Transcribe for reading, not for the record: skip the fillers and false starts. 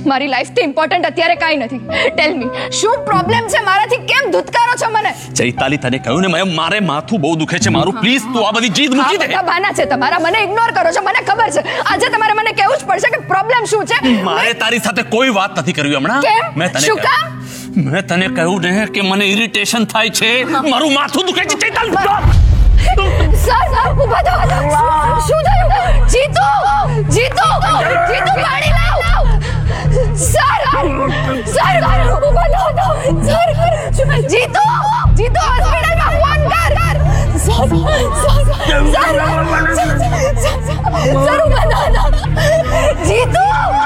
મારી લાઈફથી ઇમ્પોર્ટન્ટ અત્યારે કાંઈ નથી. ટેલ મી, શું પ્રોબ્લેમ છે? મારાથી કેમ ધુતકારો છો મને? ચૈતાલી, તને કહ્યું ને મારે માથું બહુ દુખે છે મારું. પ્લીઝ તું આ બધી જીદ મૂકી દે. આ બહાના છે તમારા, મને ઇગ્નોર કરો છો, મને ખબર છે. આજે તમારે મને કહેવું જ પડશે કે પ્રોબ્લેમ શું છે. મારે તારી સાથે કોઈ વાત નથી કરવી હમણાં. કેમ? શું કામ? મેં તને કહ્યું ને કે મને ઇરિટેશન થાય છે, મારું માથું દુખે છે. ચૈતાલી, સર ઊભા થો. શું થયું? જીતુ પાણી લાવ. સર ઊભા થો.